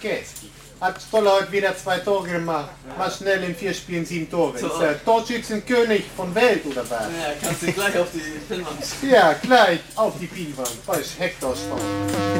Käski. Hat Stoller heute wieder 2 Tore gemacht. Mal schnell in 4 Spielen 7 Tore. Ist der Torschützenkönig von Welt oder was? Ja, kannst du gleich auf die Filmwand. Ja, gleich auf die Pinnwand. Da ist Hector Stoll.